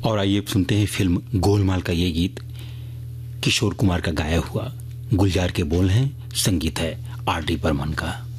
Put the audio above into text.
और आइए अब सुनते हैं फिल्म गोलमाल का ये गीत, किशोर कुमार का गाया हुआ। गुलजार के बोल हैं, संगीत है आर डी बर्मन का।